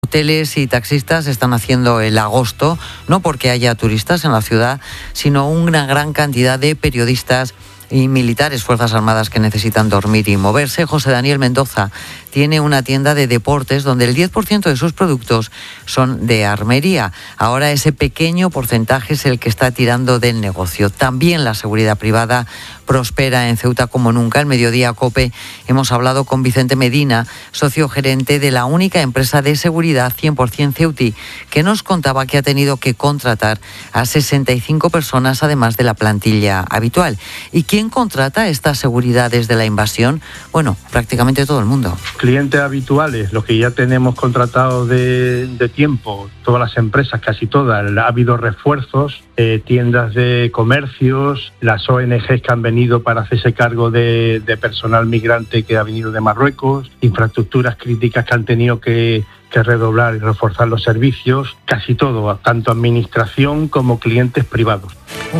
Hoteles y taxistas están haciendo el agosto, no porque haya turistas en la ciudad, sino una gran cantidad de periodistas y militares, Fuerzas Armadas, que necesitan dormir y moverse. José Daniel Mendoza tiene una tienda de deportes donde el 10% de sus productos son de armería. Ahora ese pequeño porcentaje es el que está tirando del negocio. También la seguridad privada prospera en Ceuta como nunca. En Mediodía COPE hemos hablado con Vicente Medina, socio gerente de la única empresa de seguridad 100% ceutí, que nos contaba que ha tenido que contratar a 65 personas además de la plantilla habitual. ¿Y quién contrata esta seguridad desde la invasión? Bueno, prácticamente todo el mundo. Clientes habituales, los que ya tenemos contratados de tiempo, todas las empresas, casi todas. Ha habido refuerzos, tiendas de comercios, las ONGs que han venido para hacerse cargo de personal migrante que ha venido de Marruecos, infraestructuras críticas que han tenido que redoblar y reforzar los servicios, casi todo, tanto administración como clientes privados.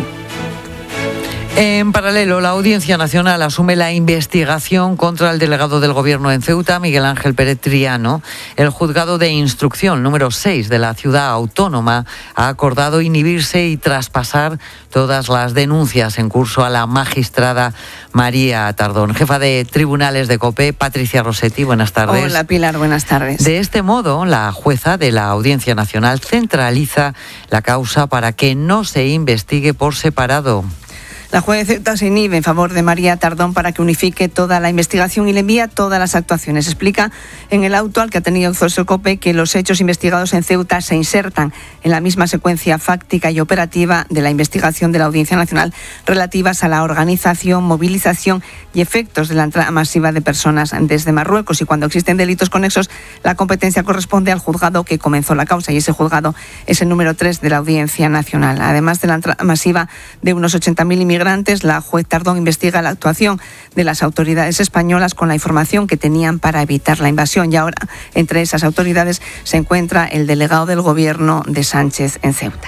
En paralelo, la Audiencia Nacional asume la investigación contra el delegado del Gobierno en Ceuta, Miguel Ángel Pérez Triano. El juzgado de instrucción número 6 de la ciudad autónoma ha acordado inhibirse y traspasar todas las denuncias en curso a la magistrada María Tardón. Jefa de tribunales de COPE, Patricia Rossetti, buenas tardes. Hola Pilar, buenas tardes. De este modo, la jueza de la Audiencia Nacional centraliza la causa para que no se investigue por separado. La juez de Ceuta se inhibe en favor de María Tardón para que unifique toda la investigación y le envía todas las actuaciones. Explica en el auto al que ha tenido acceso COPE que los hechos investigados en Ceuta se insertan en la misma secuencia fáctica y operativa de la investigación de la Audiencia Nacional relativas a la organización, movilización y efectos de la entrada masiva de personas desde Marruecos. Y cuando existen delitos conexos, la competencia corresponde al juzgado que comenzó la causa, y ese juzgado es el número 3 de la Audiencia Nacional. Además de la entrada masiva de unos 80.000 inmigrantes, la juez Tardón investiga la actuación de las autoridades españolas con la información que tenían para evitar la invasión. Y ahora, entre esas autoridades, se encuentra el delegado del Gobierno de Sánchez en Ceuta.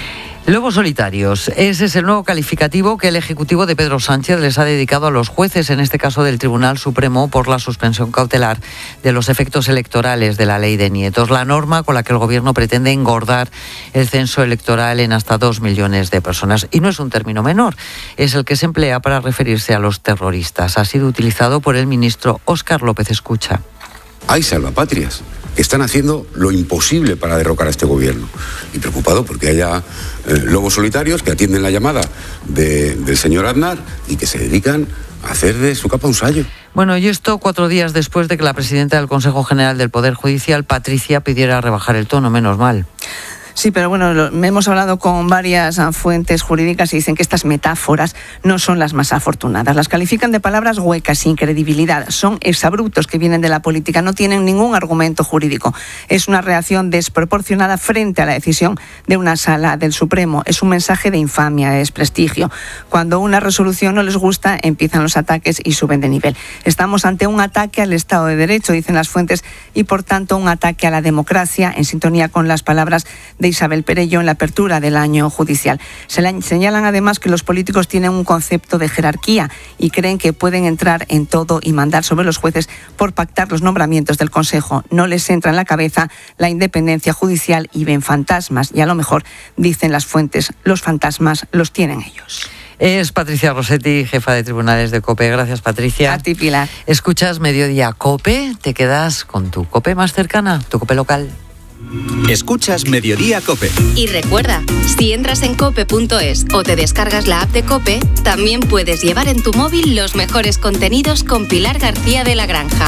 Lobos solitarios. Ese es el nuevo calificativo que el Ejecutivo de Pedro Sánchez les ha dedicado a los jueces, en este caso del Tribunal Supremo, por la suspensión cautelar de los efectos electorales de la ley de nietos. La norma con la que el Gobierno pretende engordar el censo electoral en hasta 2 millones de personas. Y no es un término menor, es el que se emplea para referirse a los terroristas. Ha sido utilizado por el ministro Óscar López Escucha. Hay salvapatrias que están haciendo lo imposible para derrocar a este gobierno. Y preocupado porque haya lobos solitarios que atienden la llamada del señor Aznar y que se dedican a hacer de su capa un sayo. Bueno, y esto 4 días después de que la presidenta del Consejo General del Poder Judicial, Patricia, pidiera rebajar el tono, menos mal. Sí, pero bueno, hemos hablado con varias fuentes jurídicas y dicen que estas metáforas no son las más afortunadas. Las califican de palabras huecas, sin credibilidad. Son exabruptos que vienen de la política, no tienen ningún argumento jurídico. Es una reacción desproporcionada frente a la decisión de una sala del Supremo. Es un mensaje de infamia, de desprestigio. Cuando una resolución no les gusta, empiezan los ataques y suben de nivel. Estamos ante un ataque al Estado de Derecho, dicen las fuentes, y por tanto un ataque a la democracia, en sintonía con las palabras de Isabel Perello en la apertura del año judicial. Señalan además que los políticos tienen un concepto de jerarquía y creen que pueden entrar en todo y mandar sobre los jueces por pactar los nombramientos del Consejo. No les entra en la cabeza la independencia judicial y ven fantasmas. Y a lo mejor, dicen las fuentes, los fantasmas los tienen ellos. Es Patricia Rossetti, jefa de tribunales de COPE. Gracias, Patricia. A ti, Pilar. Escuchas Mediodía COPE, te quedas con tu COPE más cercana, tu COPE local. Escuchas Mediodía COPE. Y recuerda, si entras en cope.es o te descargas la app de COPE, también puedes llevar en tu móvil los mejores contenidos con Pilar García de la Granja.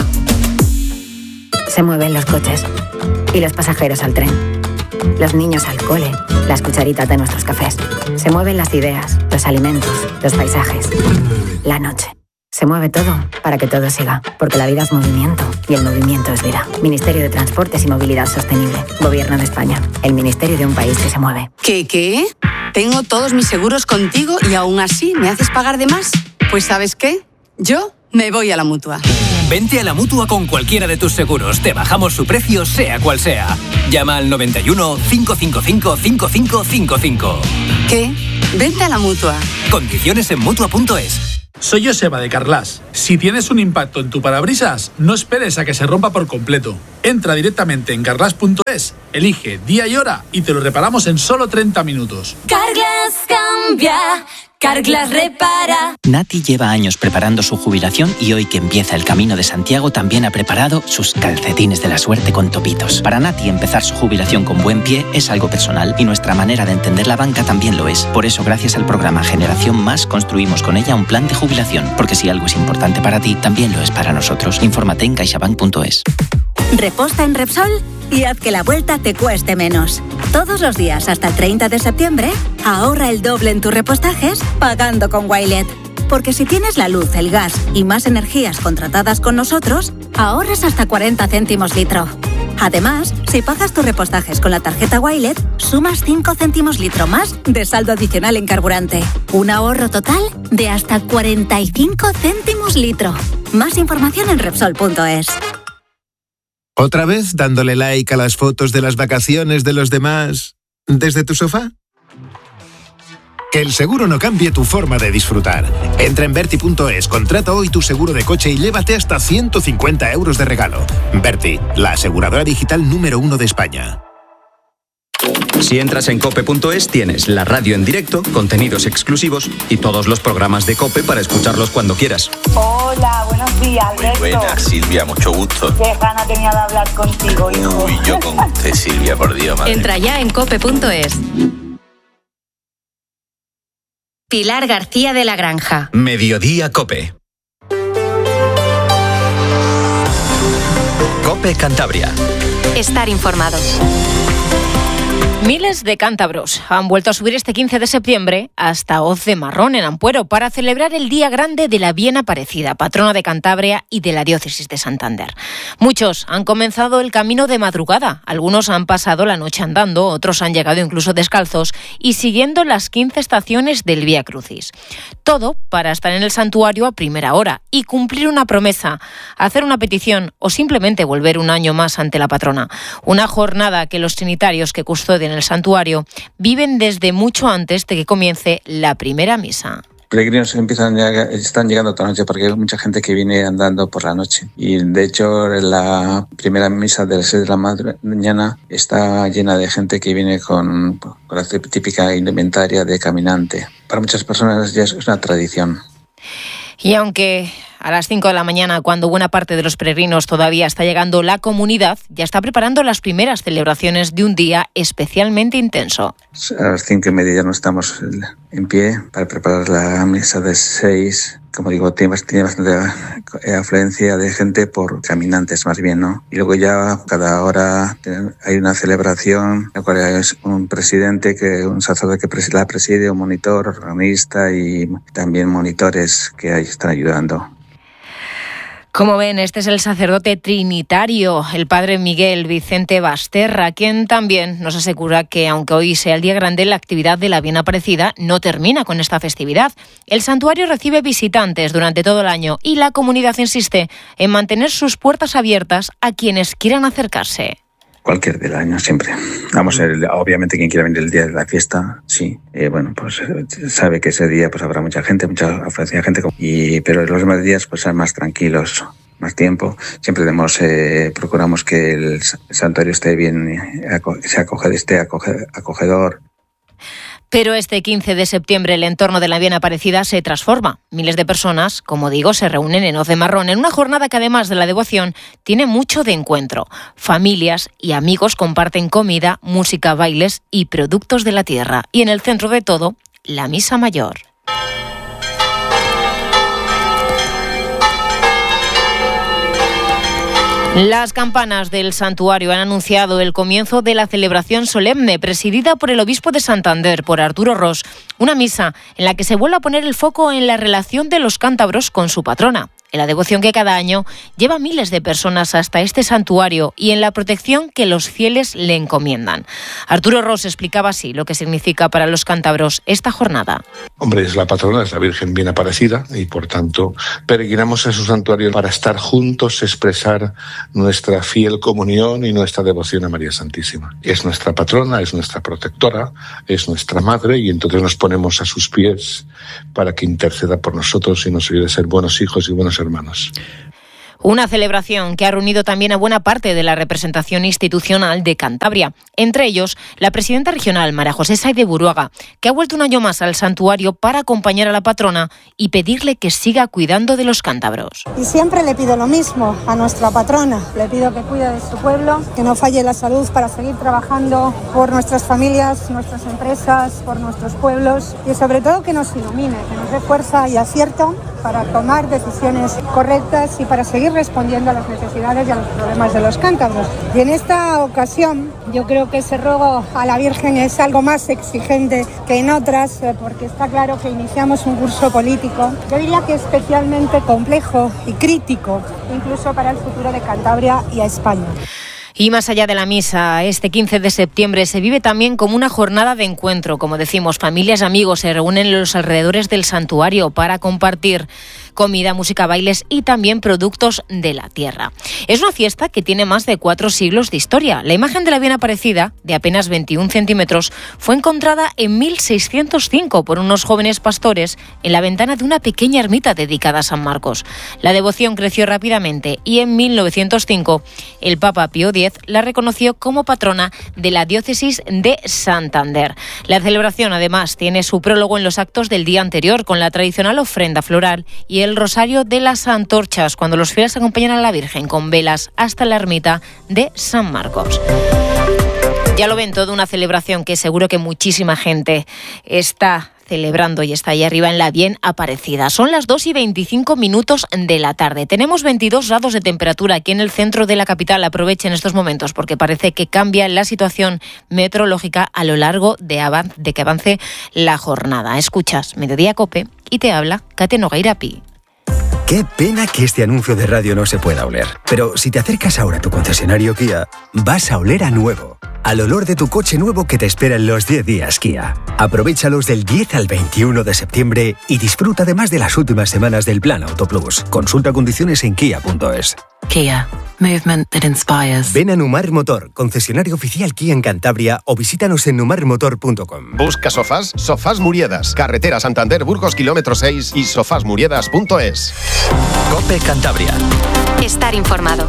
Se mueven los coches y los pasajeros al tren, los niños al cole, las cucharitas de nuestros cafés. Se mueven las ideas, los alimentos, los paisajes, la noche. Se mueve todo para que todo siga, porque la vida es movimiento y el movimiento es vida. Ministerio de Transportes y Movilidad Sostenible. Gobierno de España. El ministerio de un país que se mueve. ¿Qué? Tengo todos mis seguros contigo y aún así me haces pagar de más. Pues ¿sabes qué? Yo me voy a la Mutua. Vente a la Mutua con cualquiera de tus seguros. Te bajamos su precio, sea cual sea. Llama al 91 555 5555. ¿Qué? Vente a la Mutua. Condiciones en Mutua.es. Soy Joseba de Carglass. Si tienes un impacto en tu parabrisas, no esperes a que se rompa por completo. Entra directamente en carglass.es, elige día y hora y te lo reparamos en solo 30 minutos. Carglass cambia, Carglass repara. Nati lleva años preparando su jubilación y hoy que empieza el Camino de Santiago también ha preparado sus calcetines de la suerte con topitos. Para Nati empezar su jubilación con buen pie es algo personal y nuestra manera de entender la banca también lo es. Por eso, gracias al programa Generación Más, construimos con ella un plan de jubilación. Porque si algo es importante para ti, también lo es para nosotros. Infórmate en caixabank.es. Reposta en Repsol y haz que la vuelta te cueste menos. Todos los días hasta el 30 de septiembre, ahorra el doble en tus repostajes pagando con Wilet. Porque si tienes la luz, el gas y más energías contratadas con nosotros, ahorras hasta 40 céntimos litro. Además, si pagas tus repostajes con la tarjeta Wilet, sumas 5 céntimos litro más de saldo adicional en carburante. Un ahorro total de hasta 45 céntimos litro. Más información en Repsol.es. ¿Otra vez dándole like a las fotos de las vacaciones de los demás desde tu sofá? Que el seguro no cambie tu forma de disfrutar. Entra en Verti.es, contrata hoy tu seguro de coche y llévate hasta 150 euros de regalo. Verti, la aseguradora digital número 1 de España. Si entras en cope.es tienes la radio en directo, contenidos exclusivos y todos los programas de COPE para escucharlos cuando quieras. Hola, buenos días, Alberto. Muy buenas, Silvia, mucho gusto. Qué gana tenía de hablar contigo, hijo. Uy, yo con usted, Silvia, por Dios, madre. Entra ya en cope.es. Pilar García de la Granja. Mediodía COPE. COPE Cantabria. Estar informado. Miles de cántabros han vuelto a subir este 15 de septiembre hasta Hoz de Marrón, en Ampuero, para celebrar el Día Grande de la Bien Aparecida, patrona de Cantabria y de la Diócesis de Santander. Muchos han comenzado el camino de madrugada, algunos han pasado la noche andando, otros han llegado incluso descalzos y siguiendo las 15 estaciones del Vía Crucis. Todo para estar en el santuario a primera hora y cumplir una promesa, hacer una petición o simplemente volver un año más ante la patrona. Una jornada que los trinitarios que custodian el santuario viven desde mucho antes de que comience la primera misa. Peregrinos están llegando toda la noche porque hay mucha gente que viene andando por la noche. Y de hecho la primera misa de las 6 de la mañana está llena de gente que viene con la típica indumentaria de caminante. Para muchas personas ya es una tradición. Y aunque a las 5 de la mañana, cuando buena parte de los peregrinos todavía está llegando, la comunidad ya está preparando las primeras celebraciones de un día especialmente intenso. A las 5:30 ya no estamos en pie para preparar la misa de 6. Como digo, tiene bastante afluencia de gente por caminantes más bien, ¿no? Y luego ya cada hora hay una celebración, en la cual hay un presidente, un sacerdote que la preside, un monitor, organista y también monitores que ahí están ayudando. Como ven, este es el sacerdote trinitario, el padre Miguel Vicente Basterra, quien también nos asegura que aunque hoy sea el día grande, la actividad de la Bien Aparecida no termina con esta festividad. El santuario recibe visitantes durante todo el año y la comunidad insiste en mantener sus puertas abiertas a quienes quieran acercarse. Cualquier del año, siempre. Vamos, obviamente quien quiera venir el día de la fiesta, sí. Pues sabe que ese día pues habrá mucha gente, mucha afluencia de gente. Pero los demás días pues sean más tranquilos, más tiempo. Siempre procuramos que el santuario esté bien, esté acogedor. Pero este 15 de septiembre el entorno de la Bien Aparecida se transforma. Miles de personas, como digo, se reúnen en Hoz de Marrón en una jornada que además de la devoción tiene mucho de encuentro. Familias y amigos comparten comida, música, bailes y productos de la tierra. Y en el centro de todo, la misa mayor. Las campanas del santuario han anunciado el comienzo de la celebración solemne presidida por el obispo de Santander, por Arturo Ros, una misa en la que se vuelve a poner el foco en la relación de los cántabros con su patrona, en la devoción que cada año lleva miles de personas hasta este santuario y en la protección que los fieles le encomiendan. Arturo Ros explicaba así lo que significa para los cántabros esta jornada. Hombre, es la patrona, es la Virgen bien Aparecida y por tanto peregrinamos a su santuario para estar juntos, expresar nuestra fiel comunión y nuestra devoción a María Santísima. Es nuestra patrona, es nuestra protectora, es nuestra madre y entonces nos ponemos a sus pies para que interceda por nosotros y nos ayude a ser buenos hijos y buenos hermanos. Una celebración que ha reunido también a buena parte de la representación institucional de Cantabria. Entre ellos, la presidenta regional, María José Sáez de Buruaga, que ha vuelto un año más al santuario para acompañar a la patrona y pedirle que siga cuidando de los cántabros. Y siempre le pido lo mismo a nuestra patrona. Le pido que cuide de su pueblo, que no falle la salud para seguir trabajando por nuestras familias, nuestras empresas, por nuestros pueblos y sobre todo que nos ilumine, que nos dé fuerza y acierto para tomar decisiones correctas y para seguir respondiendo a las necesidades y a los problemas de los cántabros. Y en esta ocasión yo creo que ese ruego a la Virgen es algo más exigente que en otras, porque está claro que iniciamos un curso político, yo diría que especialmente complejo y crítico, incluso para el futuro de Cantabria y a España. Y más allá de la misa, este 15 de septiembre se vive también como una jornada de encuentro. Como decimos, familias y amigos se reúnen en los alrededores del santuario para compartir comida, música, bailes y también productos de la tierra. Es una fiesta que tiene más de 4 siglos de historia. La imagen de la Bien Aparecida, de apenas 21 centímetros, fue encontrada en 1605 por unos jóvenes pastores en la ventana de una pequeña ermita dedicada a San Marcos. La devoción creció rápidamente y en 1905 el Papa Pío X la reconoció como patrona de la diócesis de Santander. La celebración, además, tiene su prólogo en los actos del día anterior, con la tradicional ofrenda floral y el rosario de las antorchas, cuando los fieles acompañan a la Virgen con velas hasta la ermita de San Marcos. Ya lo ven, toda una celebración que seguro que muchísima gente está celebrando y está ahí arriba en la Bien Aparecida. Son las 2:25 de la tarde. Tenemos 22 grados de temperatura aquí en el centro de la capital. Aprovechen estos momentos porque parece que cambia la situación meteorológica a lo largo de que avance la jornada. Escuchas Mediodía Cope y te habla Kate Nogueirapi. Qué pena que este anuncio de radio no se pueda oler. Pero si te acercas ahora a tu concesionario Kia, vas a oler a nuevo. Al olor de tu coche nuevo que te espera en los 10 días Kia. Aprovéchalos del 10 al 21 de septiembre y disfruta además de las últimas semanas del Plan Auto Plus. Consulta condiciones en kia.es. Kia. Movement that inspires. Ven a Numar Motor, concesionario oficial Kia en Cantabria, o visítanos en numarmotor.com. Busca sofás, Sofás Muriedas, carretera Santander Burgos kilómetro 6 y sofasmuriedas.es. COPE Cantabria. Estar informado.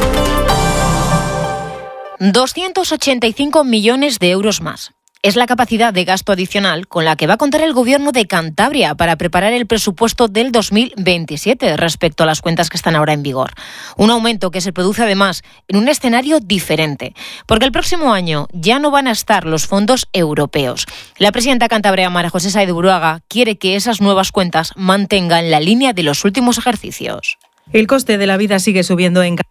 285 millones de euros más. Es la capacidad de gasto adicional con la que va a contar el Gobierno de Cantabria para preparar el presupuesto del 2027 respecto a las cuentas que están ahora en vigor. Un aumento que se produce además en un escenario diferente, porque el próximo año ya no van a estar los fondos europeos. La presidenta cantabria María José Sáez de Buruaga quiere que esas nuevas cuentas mantengan la línea de los últimos ejercicios. El coste de la vida sigue subiendo en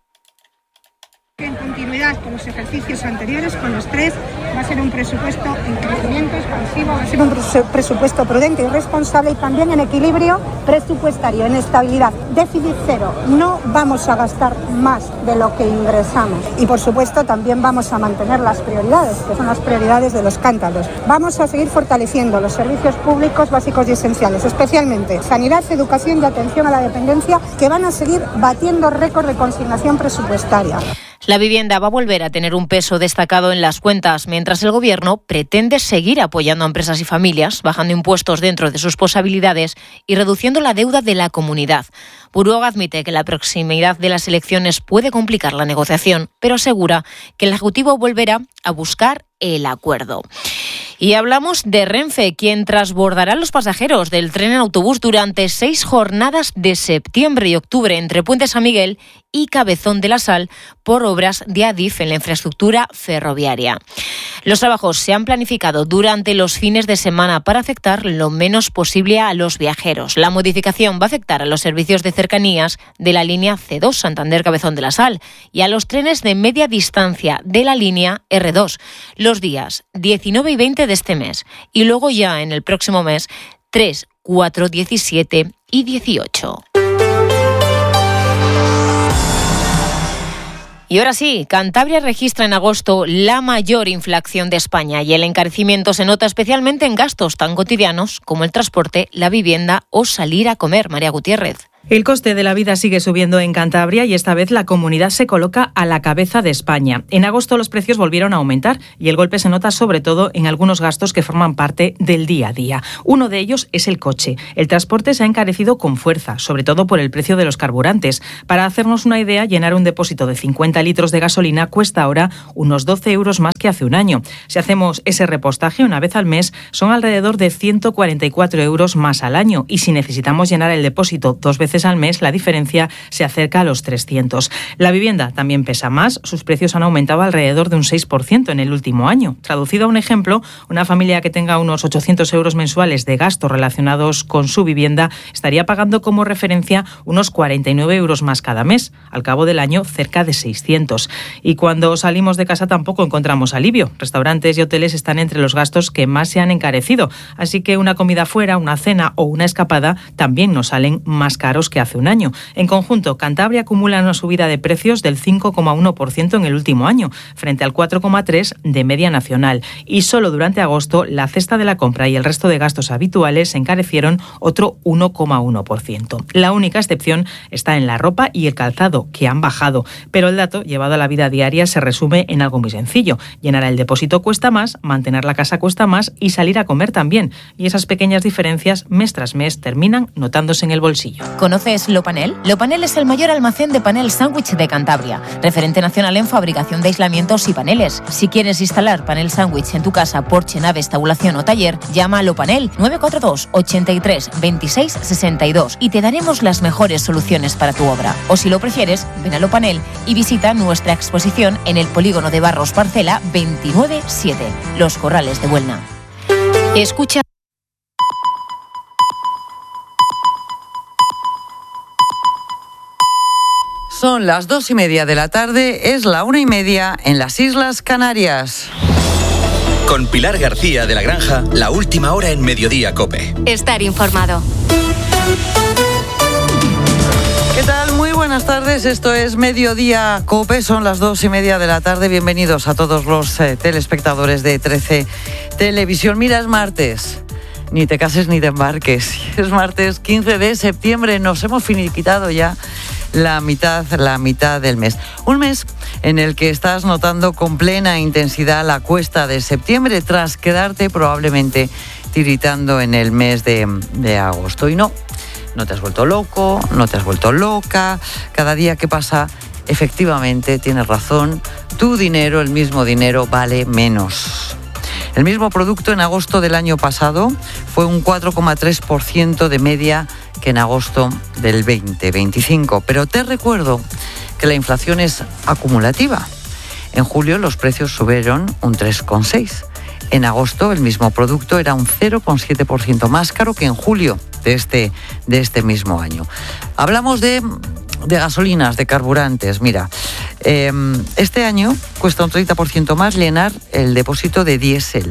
continuidad con los ejercicios anteriores, con los 3, va a ser un presupuesto en crecimiento expansivo, va a ser un presupuesto prudente y responsable y también en equilibrio presupuestario, en estabilidad, déficit cero. No vamos a gastar más de lo que ingresamos y por supuesto también vamos a mantener las prioridades, que son las prioridades de los cántabros. Vamos a seguir fortaleciendo los servicios públicos básicos y esenciales, especialmente sanidad, educación y atención a la dependencia, que van a seguir batiendo récord de consignación presupuestaria. La vivienda va a volver a tener un peso destacado en las cuentas, mientras el Gobierno pretende seguir apoyando a empresas y familias, bajando impuestos dentro de sus posibilidades y reduciendo la deuda de la comunidad. Buruaga admite que la proximidad de las elecciones puede complicar la negociación, pero asegura que el Ejecutivo volverá a buscar el acuerdo. Y hablamos de Renfe, quien transbordará a los pasajeros del tren en autobús durante 6 jornadas de septiembre y octubre entre Puente San Miguel y Cabezón de la Sal por obras de Adif en la infraestructura ferroviaria. Los trabajos se han planificado durante los fines de semana para afectar lo menos posible a los viajeros. La modificación va a afectar a los servicios de cercanías de la línea C2 Santander-Cabezón de la Sal y a los trenes de media distancia de la línea R2 los días 19 y 20 de este mes y luego ya en el próximo mes 3, 4, 17 y 18. Y ahora sí, Cantabria registra en agosto la mayor inflación de España y el encarecimiento se nota especialmente en gastos tan cotidianos como el transporte, la vivienda o salir a comer. María Gutiérrez. El coste de la vida sigue subiendo en Cantabria y esta vez la comunidad se coloca a la cabeza de España. En agosto los precios volvieron a aumentar y el golpe se nota sobre todo en algunos gastos que forman parte del día a día. Uno de ellos es el coche. El transporte se ha encarecido con fuerza, sobre todo por el precio de los carburantes. Para hacernos una idea, llenar un depósito de 50 litros de gasolina cuesta ahora unos 12 euros más que hace un año. Si hacemos ese repostaje una vez al mes, son alrededor de 144 euros más al año y si necesitamos llenar el depósito 2 veces al mes, la diferencia se acerca a los 300. La vivienda también pesa más, sus precios han aumentado alrededor de un 6% en el último año. Traducido a un ejemplo, una familia que tenga unos 800 euros mensuales de gastos relacionados con su vivienda estaría pagando como referencia unos 49 euros más cada mes. Al cabo del año, cerca de 600. Y cuando salimos de casa tampoco encontramos alivio. Restaurantes y hoteles están entre los gastos que más se han encarecido. Así que una comida fuera, una cena o una escapada también nos salen más caros que hace un año. En conjunto, Cantabria acumula una subida de precios del 5,1% en el último año, frente al 4,3% de media nacional. Y solo durante agosto, la cesta de la compra y el resto de gastos habituales se encarecieron otro 1,1%. La única excepción está en la ropa y el calzado, que han bajado. Pero el dato, llevado a la vida diaria, se resume en algo muy sencillo. Llenar el depósito cuesta más, mantener la casa cuesta más y salir a comer también. Y esas pequeñas diferencias, mes tras mes, terminan notándose en el bolsillo. ¿Conoces Lopanel? Lopanel es el mayor almacén de panel sándwich de Cantabria, referente nacional en fabricación de aislamientos y paneles. Si quieres instalar panel sándwich en tu casa, porche, nave, tabulación o taller, llama a Lopanel 942 83 26 62 y te daremos las mejores soluciones para tu obra. O si lo prefieres, ven a Lopanel y visita nuestra exposición en el polígono de Barros Parcela 29-7, Los Corrales de Buelna. Escucha. Son las 2:30 de la tarde, es la 1:30 en las Islas Canarias. Con Pilar García de la Granja, la última hora en Mediodía COPE. Estar informado. ¿Qué tal? Muy buenas tardes, esto es Mediodía COPE, son las 2:30 de la tarde. Bienvenidos a todos los telespectadores de 13 Televisión. Mira, es martes. Ni te cases ni te embarques. Es martes 15 de septiembre, nos hemos finiquitado ya la mitad del mes. Un mes en el que estás notando con plena intensidad la cuesta de septiembre tras quedarte probablemente tiritando en el mes de agosto. Y no te has vuelto loco, no te has vuelto loca. Cada día que pasa, efectivamente, tienes razón, tu dinero, el mismo dinero, vale menos. El mismo producto en agosto del año pasado fue un 4,3% de media que en agosto del 2025. Pero te recuerdo que la inflación es acumulativa. En julio los precios subieron un 3,6%. En agosto el mismo producto era un 0,7% más caro que en julio de este mismo año. Hablamos de gasolinas, de carburantes. Mira, este año cuesta un 30% más llenar el depósito de diésel.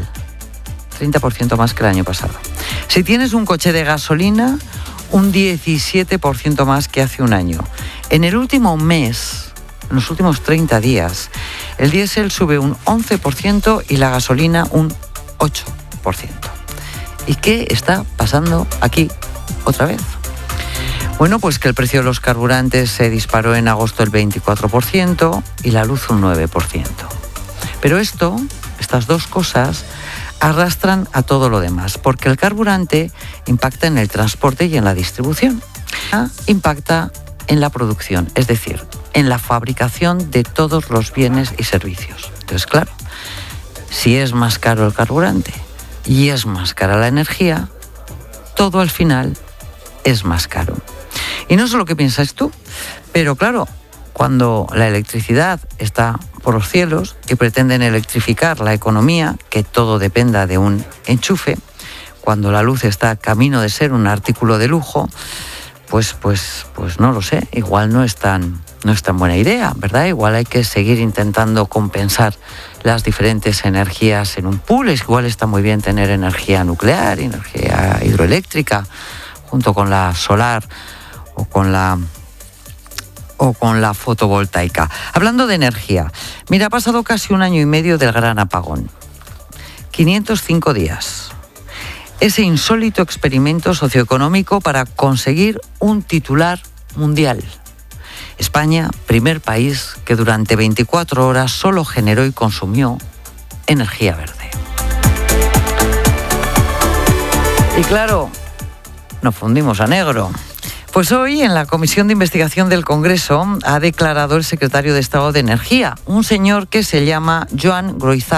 30% más que el año pasado. Si tienes un coche de gasolina, un 17% más que hace un año. En el último mes, en los últimos 30 días, el diésel sube un 11% y la gasolina un 8%. ¿Y qué está pasando aquí otra vez? Bueno, pues que el precio de los carburantes se disparó en agosto el 24% y la luz un 9%. Pero estas dos cosas arrastran a todo lo demás, porque el carburante impacta en el transporte y en la distribución. Impacta en la producción, es decir, en la fabricación de todos los bienes y servicios. Entonces, claro, si es más caro el carburante y es más cara la energía, todo al final es más caro. Y no sé lo que piensas tú, pero claro, cuando la electricidad está por los cielos y pretenden electrificar la economía, que todo dependa de un enchufe, cuando la luz está camino de ser un artículo de lujo, pues no lo sé, igual no es tan buena idea, ¿verdad? Igual hay que seguir intentando compensar las diferentes energías en un pool. Igual está muy bien tener energía nuclear, energía hidroeléctrica, junto con la solar o con la o con la fotovoltaica. Hablando de energía, mira, ha pasado casi 1 año y medio del gran apagón. 505 días. Ese insólito experimento socioeconómico para conseguir un titular mundial. España, primer país que durante 24 horas solo generó y consumió energía verde. Y claro, nos fundimos a negro. Pues hoy en la Comisión de Investigación del Congreso ha declarado el secretario de Estado de Energía, un señor que se llama Joan Groisat.